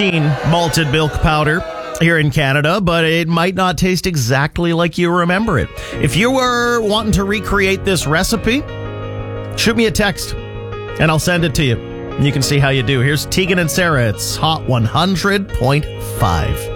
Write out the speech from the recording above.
seen malted milk powder here in Canada, but it might not taste exactly like you remember it. If you were wanting to recreate this recipe, shoot me a text and I'll send it to you. You can see how you do. Here's Tegan and Sarah. It's Hot 100.5.